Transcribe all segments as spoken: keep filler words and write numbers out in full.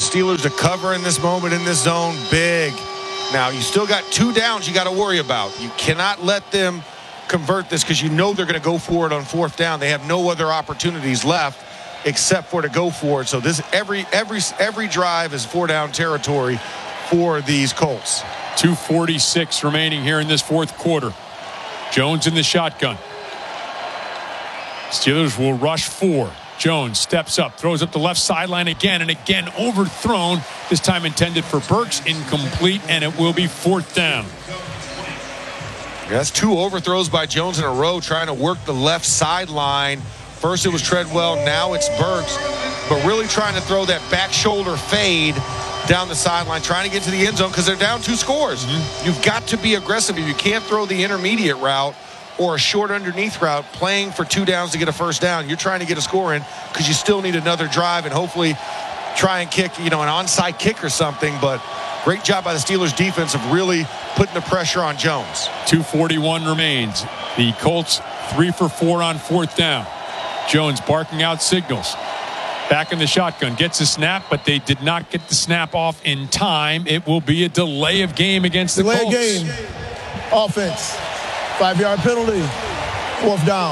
Steelers to cover in this moment in this zone big. Now, you still got two downs you got to worry about. You cannot let them convert this because you know they're going to go for it on fourth down. They have no other opportunities left except for to go for it. So this every every every drive is four down territory for these Colts. two forty-six remaining here in this fourth quarter. Jones in the shotgun. Steelers will rush four. Jones steps up, throws up the left sideline again and again, overthrown. This time intended for Burks, incomplete, and it will be fourth down. That's two overthrows by Jones in a row, trying to work the left sideline. First it was Treadwell, now it's Burks, but really trying to throw that back shoulder fade down the sideline, trying to get to the end zone because they're down two scores. Mm-hmm. You've got to be aggressive. If you can't throw the intermediate route or a short underneath route, playing for two downs to get a first down, you're trying to get a score in because you still need another drive and hopefully try and kick, you know, an onside kick or something. But great job by the Steelers defense of really putting the pressure on Jones. two forty-one remains. The Colts three for four on fourth down. Jones barking out signals. Back in the shotgun, gets a snap, but they did not get the snap off in time. It will be a delay of game against the delay Colts. Delay game. Offense. Five-yard penalty. Fourth down.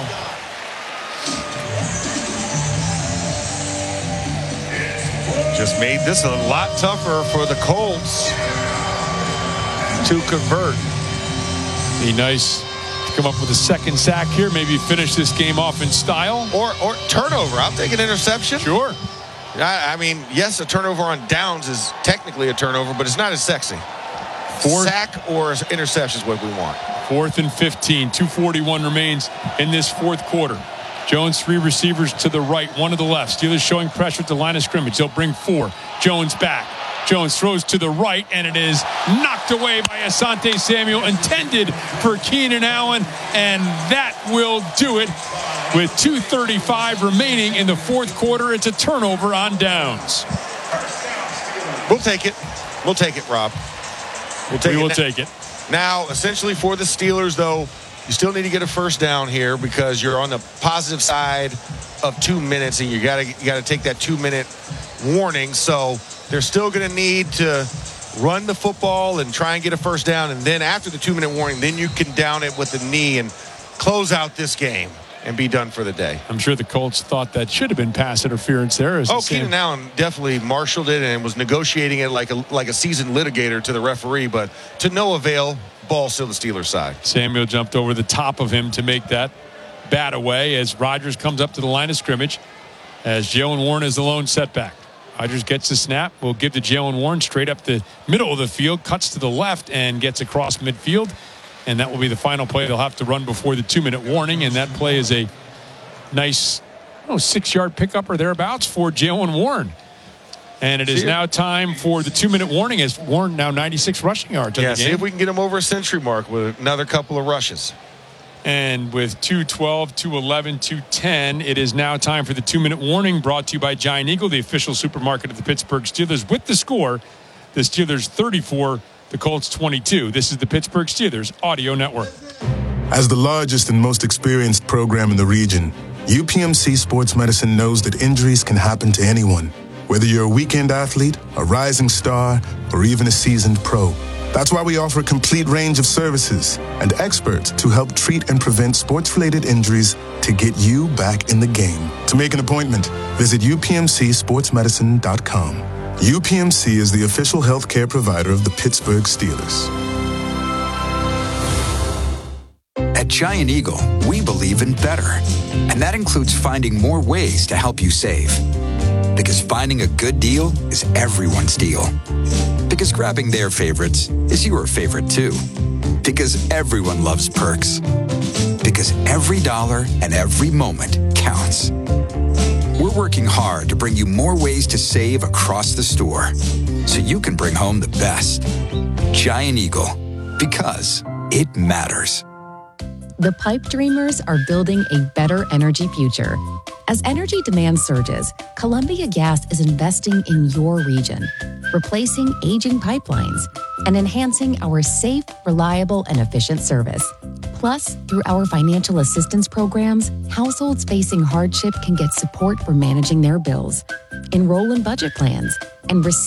Just made this a lot tougher for the Colts to convert. Be nice to come up with a second sack here. Maybe finish this game off in style. Or or turnover. I'll take an interception. Sure. I, I mean, yes, a turnover on downs is technically a turnover, but it's not as sexy. Fourth, sack or interception is what we want. Fourth and fifteen. two forty-one remains in this fourth quarter. Jones, three receivers to the right, one to the left. Steelers showing pressure at the line of scrimmage. They'll bring four. Jones back. Jones throws to the right, and it is knocked away by Asante Samuel, intended for Keenan Allen, and that will do it. With two thirty-five remaining in the fourth quarter, it's a turnover on downs. We'll take it. We'll take it, Rob. We'll take we it will now. take it. Now, essentially for the Steelers, though, you still need to get a first down here because you're on the positive side of two minutes, and you got to you got to take that two-minute warning. So they're still going to need to run the football and try and get a first down, and then after the two-minute warning, then you can down it with the knee and close out this game and be done for the day. I'm sure the Colts thought that should have been pass interference there. Oh, Keenan Allen definitely marshaled it and was negotiating it like a like a seasoned litigator to the referee, but to no avail. Ball still the Steelers side. Samuel jumped over the top of him to make that bat away as Rodgers comes up to the line of scrimmage as Jaylen Warren is the lone setback. Rodgers gets the snap. Will give to Jaylen Warren straight up the middle of the field, cuts to the left and gets across midfield. And that will be the final play they'll have to run before the two-minute warning. And that play is a nice oh, six-yard pickup or thereabouts for Jaylen Warren. And it is now time for the two-minute warning as Warren now ninety-six rushing yards. Yeah, the see game. if we can get him over a century mark with another couple of rushes. And with two twelve, two eleven, two ten, it is now time for the two-minute warning brought to you by Giant Eagle, the official supermarket of the Pittsburgh Steelers. With the score, the Steelers thirty-four, the Colts twenty-two. This is the Pittsburgh Steelers Audio Network. As the largest and most experienced program in the region, U P M C Sports Medicine knows that injuries can happen to anyone. Whether you're a weekend athlete, a rising star, or even a seasoned pro. That's why we offer a complete range of services and experts to help treat and prevent sports-related injuries to get you back in the game. To make an appointment, visit U P M C sports medicine dot com. U P M C is the official healthcare provider of the Pittsburgh Steelers. At Giant Eagle, we believe in better. And that includes finding more ways to help you save. Because finding a good deal is everyone's deal. Because grabbing their favorites is your favorite too. Because everyone loves perks. Because every dollar and every moment counts. We're working hard to bring you more ways to save across the store so you can bring home the best. Giant Eagle, because it matters. The Pipe Dreamers are building a better energy future. As energy demand surges, Columbia Gas is investing in your region, replacing aging pipelines and enhancing our safe, reliable, and efficient service. Plus, through our financial assistance programs, households facing hardship can get support for managing their bills, enroll in budget plans, and receive